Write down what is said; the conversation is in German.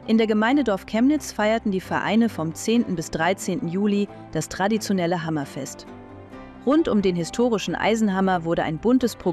In der Gemeindedorf Chemnitz feierten die Vereine vom 10. bis 13. Juli das traditionelle Hammerfest. Rund um den historischen Eisenhammer wurde ein buntes Programm